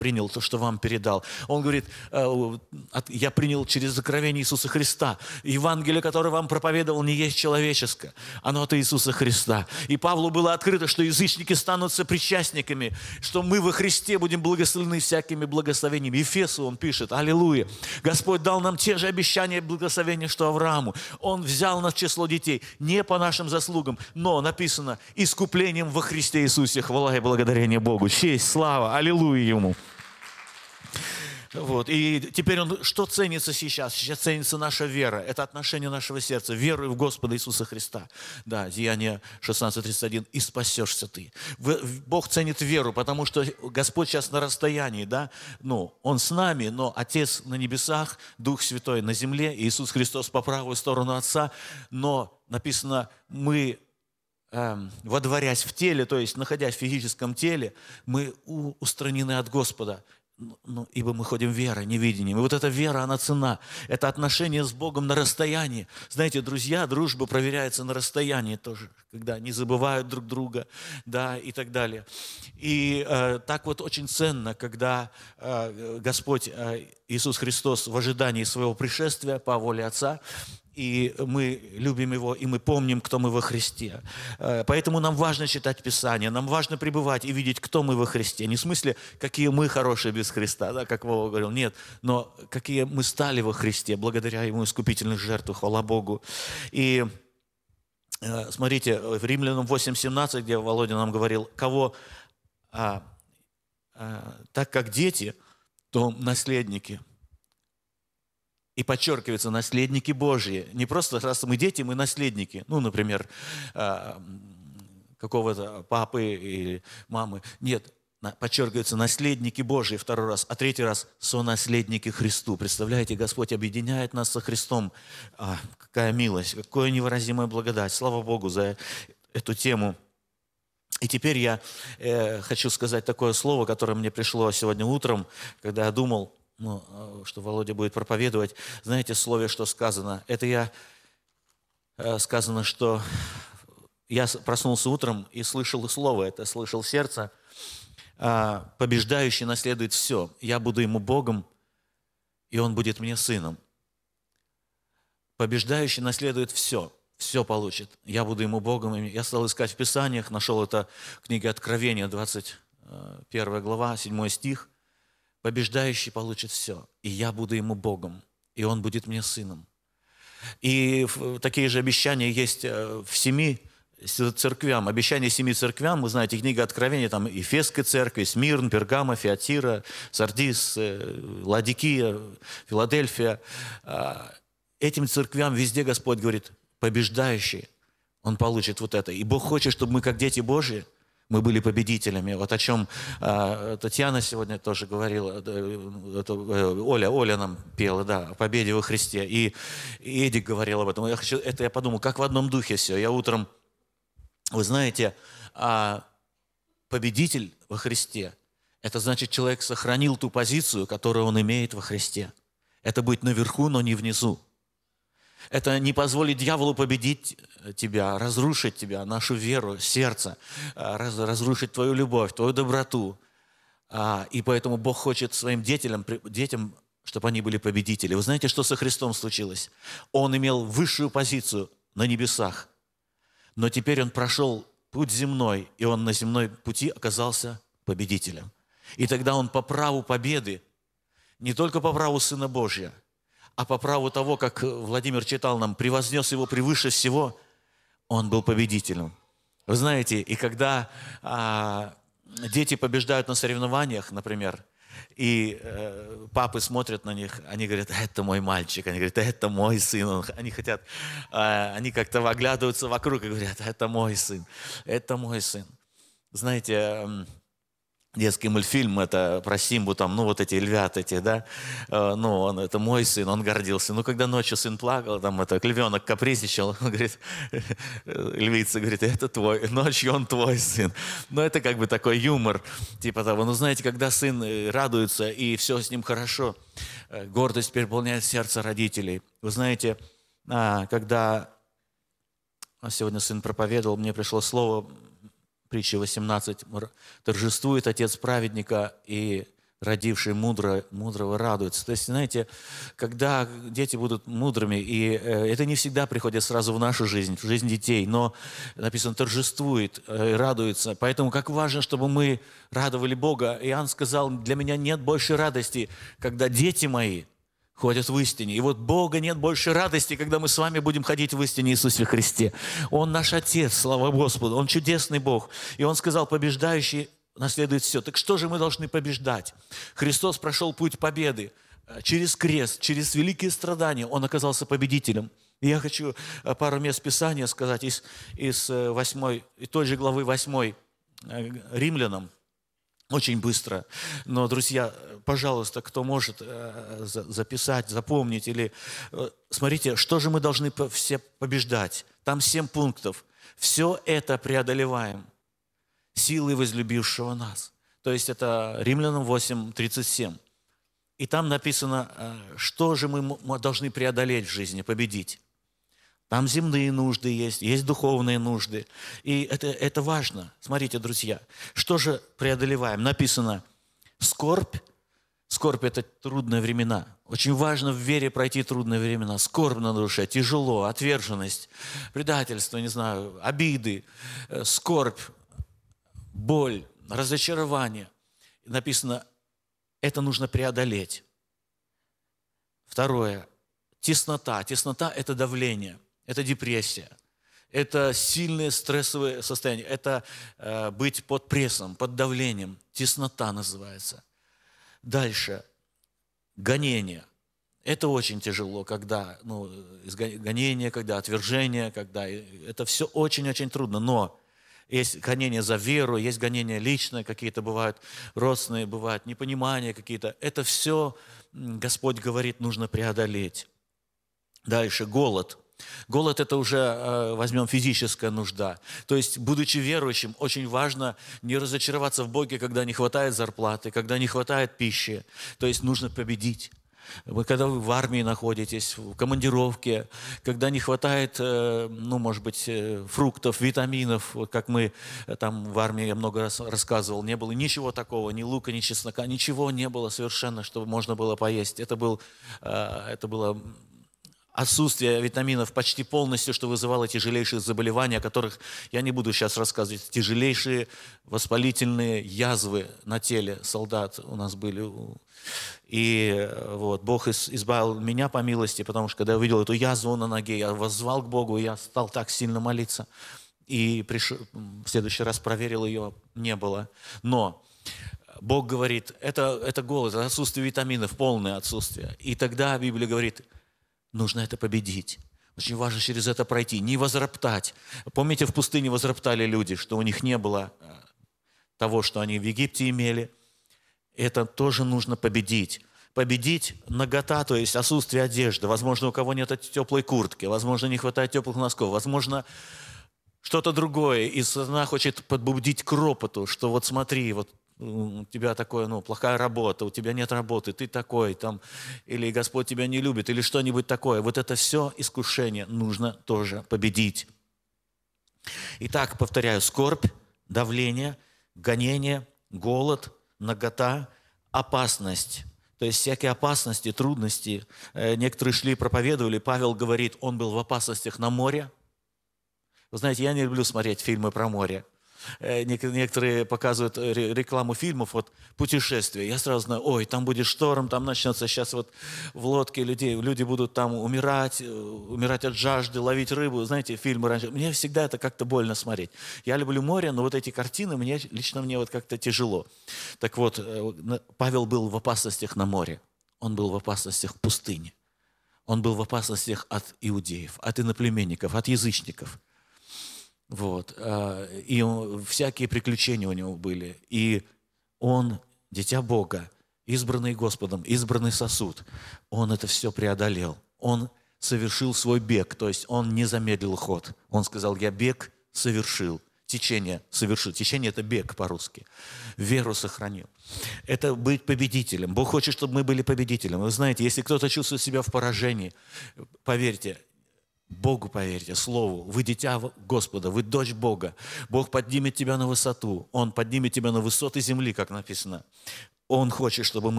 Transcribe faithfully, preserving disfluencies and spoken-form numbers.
принял то, что вам передал. Он говорит, я принял через откровение Иисуса Христа. Евангелие, которое вам проповедовал, не есть человеческое. Оно от Иисуса Христа. И Павлу было открыто, что язычники станут сопричастниками, что мы во Христе будем благословены всякими благословениями. Ефесу он пишет, аллилуйя. Господь дал нам те же обещания и благословения, что Аврааму. Он взял нас в число детей, не по нашим заслугам, но написано, искуплением во Христе Иисусе. Хвала и благодарение Богу. Честь, слава, аллилуйя Ему. Вот. И теперь он, что ценится сейчас? Сейчас ценится наша вера. Это отношение нашего сердца. Веруй в Господа Иисуса Христа. Да, Деяние шестнадцать тридцать один. И спасешься ты. Бог ценит веру, потому что Господь сейчас на расстоянии, да? Ну, Он с нами, но Отец на небесах, Дух Святой на земле, Иисус Христос по правую сторону Отца. Но написано, мы, э, водворясь в теле, то есть находясь в физическом теле, мы устранены от Господа. Ну, ибо мы ходим верой, невидением. И вот эта вера, она цена. Это отношение с Богом на расстоянии. Знаете, друзья, дружба проверяется на расстоянии тоже, когда не забывают друг друга, да, и так далее. И э, так вот очень ценно, когда э, Господь э, Иисус Христос в ожидании своего пришествия по воле Отца, и мы любим Его, и мы помним, кто мы во Христе. Поэтому нам важно читать Писание, нам важно пребывать и видеть, кто мы во Христе. Не в смысле, какие мы хорошие без Христа, да, как Вова говорил, нет, но какие мы стали во Христе, благодаря Ему искупительных жертв, хвала Богу. И смотрите, в Римлянам восемь семнадцать, где Володя нам говорил, кого, а, а, так как дети, то наследники. И подчеркивается, наследники Божьи. Не просто, раз мы дети, мы наследники. Ну, например, какого-то папы или мамы. Нет, подчеркивается, наследники Божьи второй раз. А третий раз, сонаследники Христу. Представляете, Господь объединяет нас со Христом. А, какая милость, какая невыразимая благодать. Слава Богу за эту тему. И теперь я э, хочу сказать такое слово, которое мне пришло сегодня утром, когда я думал, ну, что Володя будет проповедовать. Знаете, в слове, что сказано? Это я, сказано, что я проснулся утром и слышал слово, это слышал сердце. Побеждающий наследует все. Я буду ему Богом, и он будет мне сыном. Побеждающий наследует все. Все получит. Я буду ему Богом. Я стал искать в Писаниях, нашел это в книге Откровения, двадцать первая глава, седьмой стих. Побеждающий получит все, и я буду ему Богом, и он будет мне сыном. И такие же обещания есть в семи церквям. Обещания семи церквям, вы знаете, книга Откровения, там Ефесской церкви, Смирн, Пергама, Фиатира, Сардис, Ладикия, Филадельфия. Этим церквям везде Господь говорит, побеждающий, он получит вот это. И Бог хочет, чтобы мы, как дети Божьи, мы были победителями. Вот о чем э, Татьяна сегодня тоже говорила, э, это, э, Оля, Оля нам пела, да, о победе во Христе. И, и Эдик говорил об этом. Я хочу, это я подумал, как в одном духе все. Я утром, вы знаете, э, победитель во Христе, это значит, человек сохранил ту позицию, которую он имеет во Христе. Это быть наверху, но не внизу. Это не позволить дьяволу победить тебя, разрушить тебя, нашу веру, сердце, раз, разрушить твою любовь, твою доброту. И поэтому Бог хочет своим детям, детям, чтобы они были победители. Вы знаете, что со Христом случилось? Он имел высшую позицию на небесах, но теперь Он прошел путь земной, и Он на земной пути оказался победителем. И тогда Он по праву победы, не только по праву Сына Божия, а по праву того, как Владимир читал нам, превознес Его превыше всего, Он был победителем. Вы знаете, и когда а, дети побеждают на соревнованиях, например, и э, папы смотрят на них, они говорят, это мой мальчик, они говорят, это мой сын. Они хотят, э, они как-то оглядываются вокруг и говорят, это мой сын, это мой сын. Знаете, э, детский мультфильм, это про Симбу, там, ну, вот эти львят эти, да, ну, он, это мой сын, он гордился. Ну, когда ночью сын плакал, там, это, львенок капризничал, он говорит, львица говорит, это твой, ночью он твой сын. Ну, это как бы такой юмор, типа того. Ну, знаете, когда сын радуется, и все с ним хорошо, гордость переполняет сердце родителей. Вы знаете, когда сегодня сын проповедовал, мне пришло слово, притча восемнадцать, торжествует отец праведника и родивший мудро, мудрого радуется. То есть, знаете, когда дети будут мудрыми, и э, это не всегда приходит сразу в нашу жизнь, в жизнь детей, но написано, торжествует, э, радуется. Поэтому как важно, чтобы мы радовали Бога. Иоанн сказал, для меня нет больше радости, когда дети мои ходят в истине. И вот Бога нет больше радости, когда мы с вами будем ходить в истине Иисусе Христе. Он наш Отец, слава Господу, Он чудесный Бог. И Он сказал, побеждающий наследует все. Так что же мы должны побеждать? Христос прошел путь победы через крест, через великие страдания. Он оказался победителем. И я хочу пару мест Писания сказать из, из восьмой, той же главы восьмой Римлянам. Очень быстро. Но, друзья, пожалуйста, кто может записать, запомнить, или смотрите, что же мы должны все побеждать. Там семь пунктов. Все это преодолеваем силой возлюбившего нас. То есть это Римлянам восемь, тридцать семь. И там написано, что же мы должны преодолеть в жизни, победить. Там земные нужды есть, есть духовные нужды. И это, это важно. Смотрите, друзья, что же преодолеваем? Написано, скорбь. Скорбь – это трудные времена. Очень важно в вере пройти трудные времена. Скорбь на душе, тяжело, отверженность, предательство, не знаю, обиды, скорбь, боль, разочарование. Написано, это нужно преодолеть. Второе. Теснота. Теснота – это давление. Это депрессия, это сильные стрессовые состояния, это э, быть под прессом, под давлением. Теснота называется. Дальше. Гонение. Это очень тяжело, когда ну, гонение, когда отвержение, когда это все очень-очень трудно. Но есть гонение за веру, есть гонение личное, какие-то бывают родственные, бывают непонимания какие-то. Это все, Господь говорит, нужно преодолеть. Дальше. Голод. Голод – это уже, возьмем, физическая нужда. То есть, будучи верующим, очень важно не разочароваться в Боге, когда не хватает зарплаты, когда не хватает пищи. То есть, нужно победить. Вы, когда вы в армии находитесь, в командировке, когда не хватает, ну, может быть, фруктов, витаминов, вот как мы там в армии, я много раз рассказывал, не было ничего такого, ни лука, ни чеснока, ничего не было совершенно, чтобы можно было поесть. Это, был, это было... отсутствие витаминов почти полностью, что вызывало тяжелейшие заболевания, о которых я не буду сейчас рассказывать. Тяжелейшие воспалительные язвы на теле солдат у нас были. И вот, Бог избавил меня по милости, потому что когда я увидел эту язву на ноге, я воззвал к Богу, и я стал так сильно молиться. И пришел, в следующий раз проверил ее, не было. Но Бог говорит, это, это голод, это отсутствие витаминов, полное отсутствие. И тогда Библия говорит, нужно это победить. Очень важно через это пройти, не возроптать. Помните, в пустыне возроптали люди, что у них не было того, что они в Египте имели. Это тоже нужно победить. Победить нагота, то есть отсутствие одежды. Возможно, у кого нет теплой куртки, возможно, не хватает теплых носков, возможно, что-то другое. И сатана хочет подбудить к ропоту, что вот смотри, вот у тебя такое, ну, плохая работа, у тебя нет работы, ты такой, там, или Господь тебя не любит, или что-нибудь такое. Вот это все искушение нужно тоже победить. Итак, повторяю, скорбь, давление, гонение, голод, нагота, опасность. То есть всякие опасности, трудности. Некоторые шли, проповедовали, Павел говорит, он был в опасностях на море. Вы знаете, я не люблю смотреть фильмы про море. Некоторые показывают рекламу фильмов, вот путешествия. Я сразу знаю, ой, там будет шторм, там начнется сейчас вот в лодке людей, люди будут там умирать, умирать от жажды, ловить рыбу. Знаете, фильмы раньше. Мне всегда это как-то больно смотреть. Я люблю море, но вот эти картины, мне, лично мне вот как-то тяжело. Так вот, Павел был в опасностях на море. Он был в опасностях в пустыне. Он был в опасностях от иудеев, от иноплеменников, от язычников. Вот. И он, всякие приключения у него были. И он, дитя Бога, избранный Господом, избранный сосуд, он это все преодолел. Он совершил свой бег, то есть он не замедлил ход. Он сказал, я бег совершил, течение совершил. Течение – это бег по-русски. Веру сохранил. Это быть победителем. Бог хочет, чтобы мы были победителем. Вы знаете, если кто-то чувствует себя в поражении, поверьте, Богу поверьте, Слову. Вы дитя Господа, вы дочь Бога. Бог поднимет тебя на высоту. Он поднимет тебя на высоты земли, как написано. Он хочет, чтобы мы